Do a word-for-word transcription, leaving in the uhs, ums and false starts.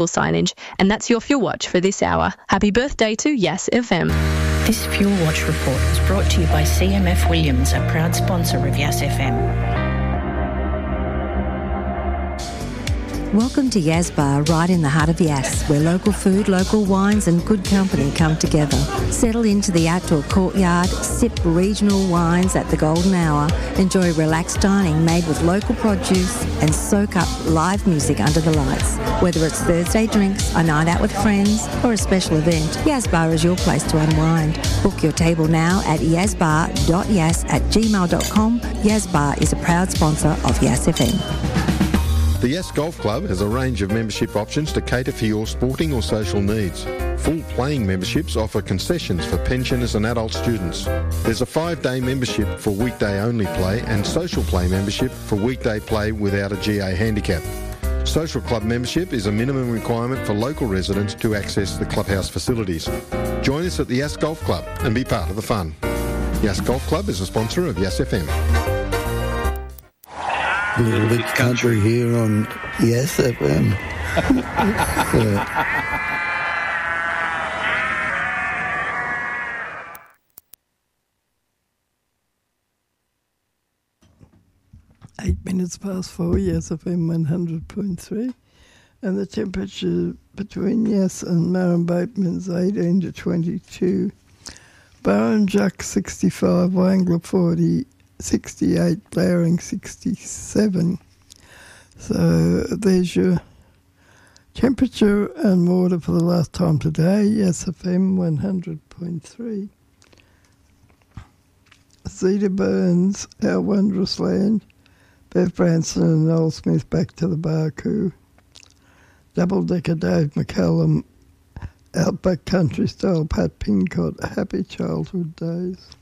signage. And that's your Fuel Watch for this hour. Happy birthday to Yes F M. This Fuel Watch report was brought to you by C M F Williams, a proud sponsor of Yes F M. Welcome to Yas Bar, right in the heart of Yas, where local food, local wines and good company come together. Settle into the outdoor courtyard, sip regional wines at the golden hour, enjoy relaxed dining made with local produce and soak up live music under the lights. Whether it's Thursday drinks, a night out with friends or a special event, Yas Bar is your place to unwind. Book your table now at yazbar dot yas at gmail dot com. Yas Bar is a proud sponsor of Yas F M. The Yes Golf Club has a range of membership options to cater for your sporting or social needs. Full playing memberships offer concessions for pensioners and adult students. There's a five-day membership for weekday-only play and social play membership for weekday play without a G A handicap. Social club membership is a minimum requirement for local residents to access the clubhouse facilities. Join us at the Yes Golf Club and be part of the fun. Yes Golf Club is a sponsor of Yes F M. A little bit country here on Yes F M. Yeah. Eight minutes past four, Yes F M one hundred point three. And the temperature between Yes and Murrum Bateman is eighteen to twenty-two. Burrinjuck sixty-five, Wangler forty, sixty-eight, Blowering sixty-seven. So there's your temperature and water for the last time today. Yes F M one hundred point three. Zeta Burns, Our Wondrous Land. Bev Branson and Noel Smith back to the Barcoo. Double Decker Dave McCallum, Outback Country Style Pat Pincott, Happy Childhood Days.